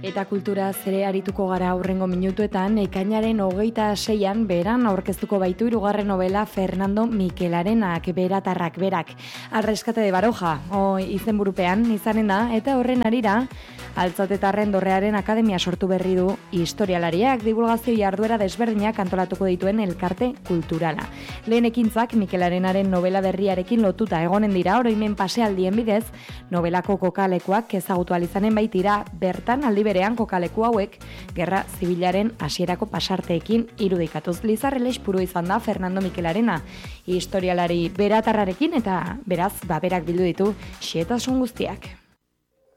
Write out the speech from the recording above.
Eta kultura zere arituko gara aurrengo minutuetan, ekainaren 26an beran aurkeztuko baitu hirugarren novela Fernando Mikelarenak, Beratarrak berak. Al rescate de Baroja, izenburupean izanen da, eta horren arira, Altzatetarren Dorrearen Akademia sortu berri du historialariak divulgazio jarduera desberdinak antolatuko dituen elkarte kulturala. Lehen ekintzak Mikelarenaren novela berriarekin lotuta egonen dira, oroimen pasealdien bidez, novelako kokalekuak ezagutu alizanen baitira, bertan aldi berean kokaleku hauek gerra zibilaren hasierako pasarteekin irudikatuz. Lizarreleix puru izan da Fernando Mikelarena, historialari beratarrarekin eta beraz baberak bildu ditu xietasun guztiak.